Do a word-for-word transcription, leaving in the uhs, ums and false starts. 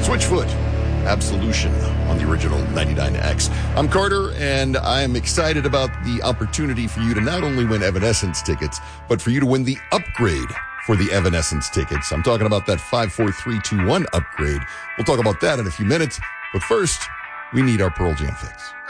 Switchfoot, Absolution on the original ninety-nine X. I'm Carter, and I'm excited about the opportunity for you to not only win Evanescence tickets, but for you to win the upgrade for the Evanescence tickets. I'm talking about that five four three two one upgrade. We'll talk about that in a few minutes. But first, we need our Pearl Jam fix.